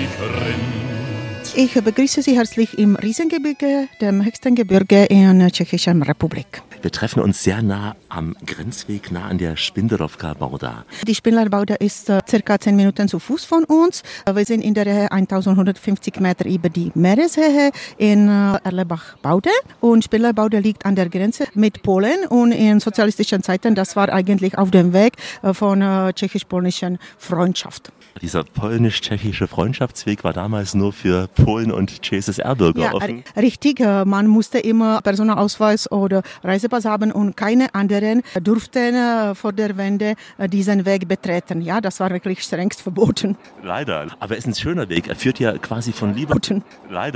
Ich begrüße Sie herzlich im Riesengebirge, dem höchsten Gebirge in der Tschechischen Republik. Wir treffen uns sehr nah am Grenzweg, nah an der Špindlerovka Bauda. Die Špindler Bauda ist circa 10 Minuten zu Fuß von uns. Wir sind in der Höhe 1150 Meter über die Meereshöhe in Erlebach-Baude. Und Špindler Bauda liegt an der Grenze mit Polen. Und in sozialistischen Zeiten, das war eigentlich auf dem Weg von tschechisch-polnischen Freundschaft. Dieser polnisch-tschechische Freundschaftsweg war damals nur für Polen und CSSR-Bürger offen? Richtig. Man musste immer Personalausweis oder Reisepass haben und keine anderen durften vor der Wende diesen Weg betreten. Ja, das war wirklich strengst verboten. Leider. Aber es ist ein schöner Weg. Er führt ja quasi von Lieber... Leider.